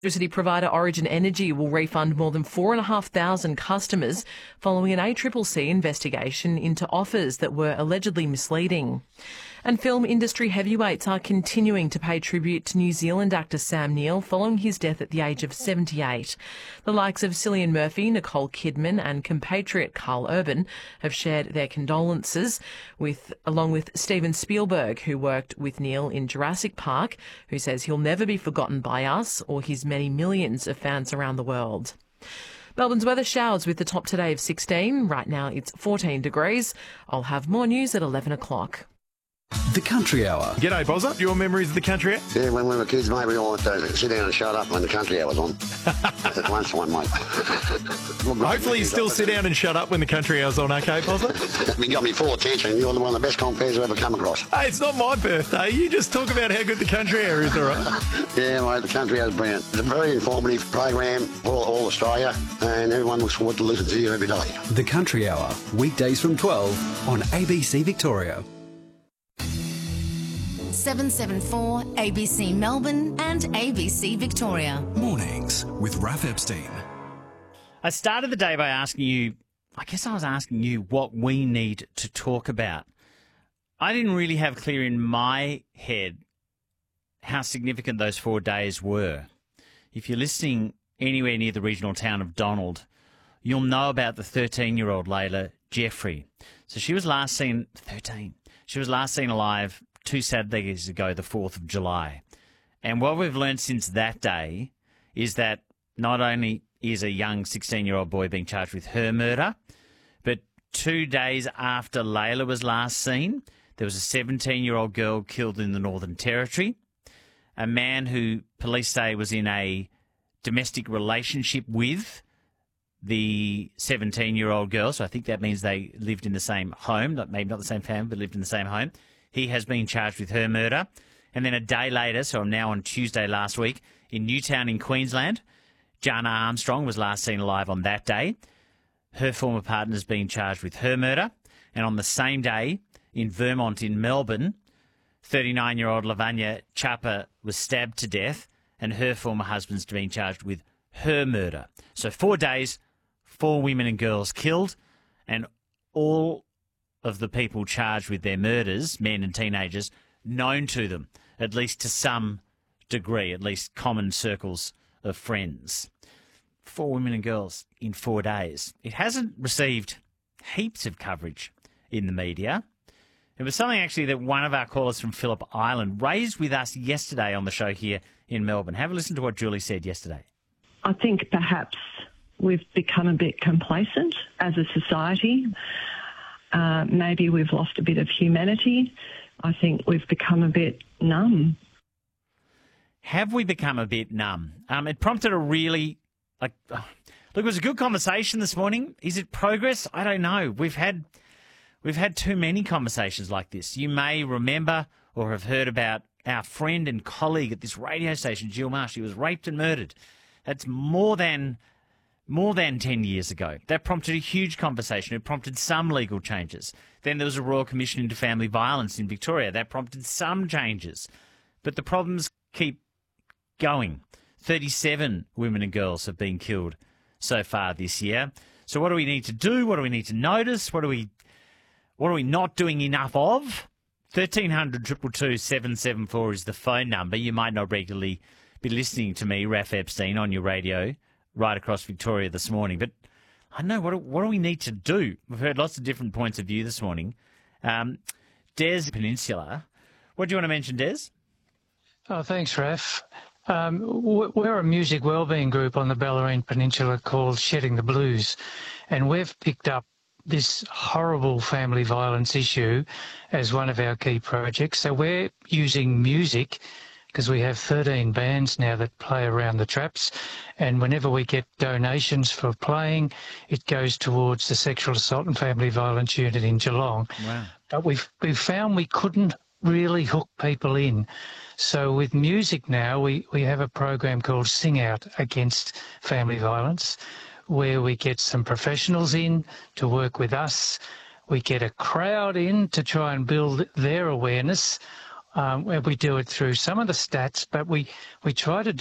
Electricity provider Origin Energy will refund more than 4,500 customers following an ACCC investigation into offers that were allegedly misleading. And film industry heavyweights are continuing to pay tribute to New Zealand actor Sam Neill following his death at the age of 78. The likes of Cillian Murphy, Nicole Kidman and compatriot Carl Urban have shared their condolences, along with Steven Spielberg, who worked with Neill in Jurassic Park, who says he'll never be forgotten by us or his many millions of fans around the world. Melbourne's weather showers with the top today of 16. Right now it's 14 degrees. I'll have more news at 11 o'clock. The Country Hour. G'day, Bozza. Your memories of the Country Hour? Yeah, when we were kids, mate, we all went to sit down and shut up when the Country Hour was on. At lunchtime, mate. Hopefully you still sit down and shut up when the Country Hour's on, okay, Bozza? You got me full attention. You're one of the best compares I've ever come across. Hey, it's not my birthday. You just talk about how good the Country Hour is, all right? Yeah, mate, the Country Hour's brilliant. It's a very informative program for all Australia, and everyone looks forward to listening to you every day. The Country Hour, weekdays from 12 on ABC Victoria. 774 ABC Melbourne and ABC Victoria. Mornings with Raph Epstein. I started the day by asking you, I guess I was asking you what we need to talk about. I didn't really have clear in my head how significant those 4 days were. If you're listening anywhere near the regional town of Donald, you'll know about the 13-year-old Layla Jeffrey. So she was last seen, 13, she was last seen alive 2 Saturdays ago, the 4th of July. And what we've learned since that day is that not only is a young 16-year-old boy being charged with her murder, but 2 days after Layla was last seen, there was a 17-year-old girl killed in the Northern Territory, a man who police say was in a domestic relationship with the 17-year-old girl, so I think that means they lived in the same home, maybe not the same family, but lived in the same home. He has been charged with her murder. And then a day later, so now on Tuesday last week, in Newtown in Queensland, Jana Armstrong was last seen alive on that day. Her former partner has been charged with her murder. And on the same day, in Vermont in Melbourne, 39-year-old Lavanya Chapa was stabbed to death and her former husband's been charged with her murder. So 4 days, 4 women and girls killed, and all of the people charged with their murders, men and teenagers, known to them, at least to some degree, at least common circles of friends. 4 women and girls in 4 days. It hasn't received heaps of coverage in the media. It was something actually that one of our callers from Phillip Island raised with us yesterday on the show here in Melbourne. Have a listen to what Julie said yesterday. I think perhaps we've become a bit complacent as a society. Maybe we've lost a bit of humanity. I think we've become a bit numb. Have we become a bit numb? It prompted a really, look, it was a good conversation this morning. Is it progress? I don't know. We've had too many conversations like this. You may remember or have heard about our friend and colleague at this radio station, Jill Marsh. She was raped and murdered. That's more than 10 years ago. That prompted a huge conversation. It prompted some legal changes. Then there was a Royal Commission into Family Violence in Victoria. That prompted some changes. But the problems keep going. 37 women and girls have been killed so far this year. So what do we need to do? What do we need to notice? What are we not doing enough of? 1300 222 774 is the phone number. You might not regularly be listening to me, Raph Epstein, on your radio right across Victoria this morning. But I know, what do we need to do? We've heard lots of different points of view this morning. Des Peninsula. What do you want to mention, Des? Oh, thanks, Raph. We're a music wellbeing group on the Bellarine Peninsula called Shedding the Blues, and we've picked up this horrible family violence issue as one of our key projects. So we're using music, because we have 13 bands now that play around the traps, and whenever we get donations for playing, it goes towards the Sexual Assault and Family Violence Unit in Geelong. Wow. But we've found we couldn't really hook people in. So with music now, we have a program called Sing Out Against Family Violence, where we get some professionals in to work with us. We get a crowd in to try and build their awareness. We do it through some of the stats, but we try to